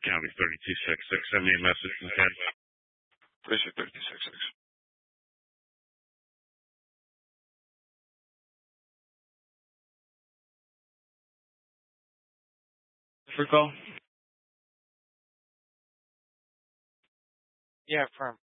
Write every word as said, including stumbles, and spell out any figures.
County thirty-two sixty-six. Send me a message from Ken. Appreciate thirty-two sixty-six. For call? Yeah, firm.